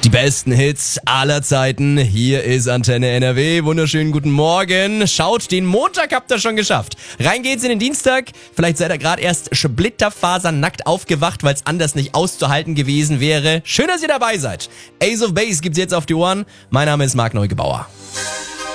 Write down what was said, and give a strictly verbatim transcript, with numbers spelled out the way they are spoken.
Die besten Hits aller Zeiten. Hier ist Antenne N R W. Wunderschönen guten Morgen. Schaut, den Montag habt ihr schon geschafft. Rein geht's in den Dienstag. Vielleicht seid ihr gerade erst splitterfasernackt aufgewacht, weil es anders nicht auszuhalten gewesen wäre. Schön, dass ihr dabei seid. Ace of Base gibt's jetzt auf die Ohren. Mein Name ist Marc Neugebauer.